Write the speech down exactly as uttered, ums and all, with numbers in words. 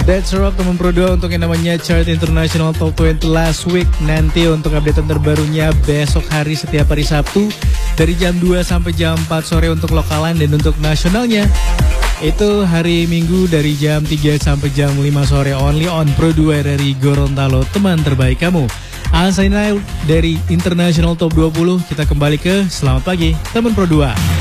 That's right teman Pro dua untuk yang namanya Chart International Top dua puluh last week. Nanti untuk update terbarunya besok hari setiap hari Sabtu dari jam dua sampai jam empat sore untuk lokalan, dan untuk nasionalnya itu hari Minggu dari jam tiga sampai jam lima sore only on Pro dua dari Gorontalo, teman terbaik kamu. Asainai dari International Top dua puluh, kita kembali ke Selamat Pagi teman Pro dua.